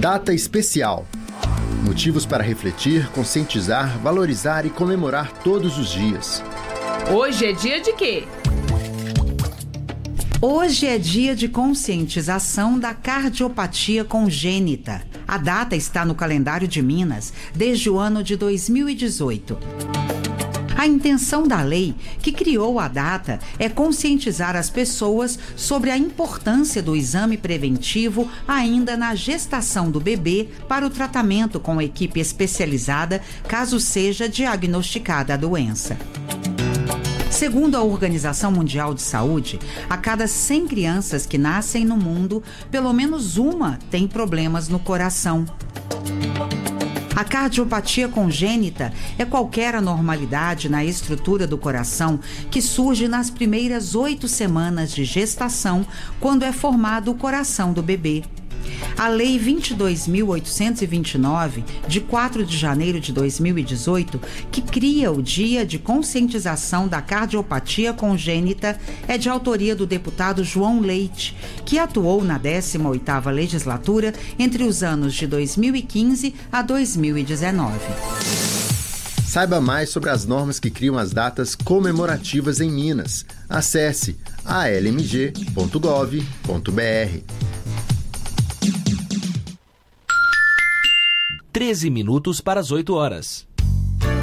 Data especial. Motivos para refletir, conscientizar, valorizar e comemorar todos os dias. Hoje é dia de quê? Hoje é dia de conscientização da cardiopatia congênita. A data está no calendário de Minas desde o ano de 2018. A intenção da lei que criou a data é conscientizar as pessoas sobre a importância do exame preventivo ainda na gestação do bebê para o tratamento com equipe especializada caso seja diagnosticada a doença. Segundo a Organização Mundial de Saúde, a cada 100 crianças que nascem no mundo, pelo menos uma tem problemas no coração. A cardiopatia congênita é qualquer anormalidade na estrutura do coração que surge nas primeiras 8 semanas de gestação, quando é formado o coração do bebê. A Lei 22.829, de 4 de janeiro de 2018, que cria o Dia de Conscientização da Cardiopatia Congênita, é de autoria do deputado João Leite, que atuou na 18ª legislatura entre os anos de 2015 a 2019. Saiba mais sobre as normas que criam as datas comemorativas em Minas. Acesse almg.gov.br. 13 minutos para as 8 horas.